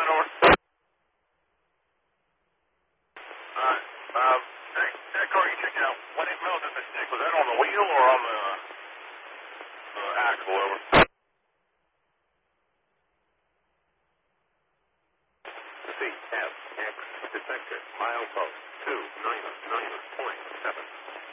over. That car you checked out, when it melted the stick, was that on the wheel or on the axle, over? CFX detected, milepost 299.7.